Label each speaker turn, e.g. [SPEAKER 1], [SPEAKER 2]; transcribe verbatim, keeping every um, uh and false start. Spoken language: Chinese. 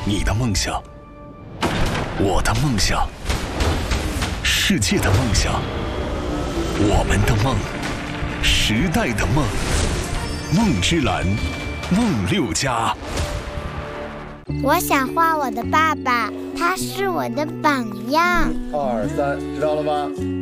[SPEAKER 1] 你的梦想，我的梦想，世界的梦想，我们的梦，时代的梦。梦之蓝，梦六家。
[SPEAKER 2] 我想画我的爸爸，他是我的榜样。
[SPEAKER 3] 二三，知道了吗？